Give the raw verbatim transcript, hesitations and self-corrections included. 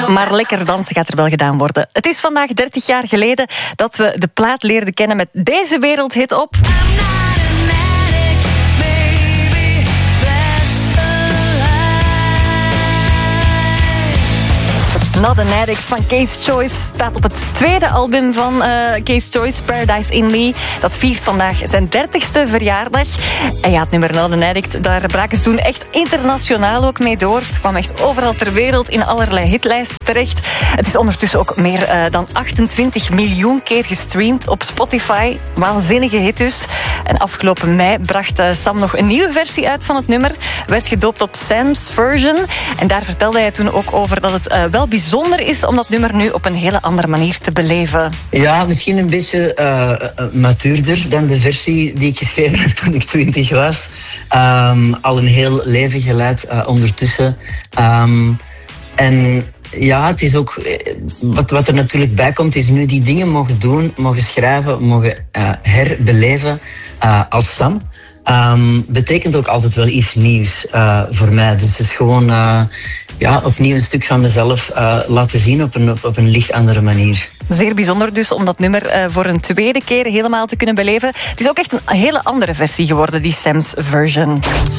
Maar lekker dansen gaat er wel gedaan worden. Het is vandaag dertig jaar geleden dat we de plaat leerden kennen met deze wereldhit op. Not an Addict van Case Choice staat op het tweede album van uh, Case Choice, Paradise in Me. Dat viert vandaag zijn dertigste verjaardag. En ja, het nummer Not an Addict, daar braken ze toen echt internationaal ook mee door. Het kwam echt overal ter wereld in allerlei hitlijsten terecht. Het is ondertussen ook meer uh, dan achtentwintig miljoen keer gestreamd op Spotify. Waanzinnige hit dus. En afgelopen mei bracht uh, Sam nog een nieuwe versie uit van het nummer. Werd gedoopt op Sam's Version. En daar vertelde hij toen ook over dat het uh, wel bijzonder is om dat nummer nu op een hele andere manier te beleven. Ja, misschien een beetje uh, matuurder dan de versie die ik geschreven heb toen ik twintig was. Um, al een heel leven geleid uh, ondertussen. Um, en ja, het is ook... Wat, wat er natuurlijk bij komt, is nu die dingen mogen doen, mogen schrijven, mogen uh, herbeleven uh, als Sam. Um, betekent ook altijd wel iets nieuws uh, voor mij. Dus het is gewoon uh, ja, opnieuw een stuk van mezelf uh, laten zien op een, op, op een licht andere manier. Zeer bijzonder dus om dat nummer uh, voor een tweede keer helemaal te kunnen beleven. Het is ook echt een hele andere versie geworden, die Sam's Version.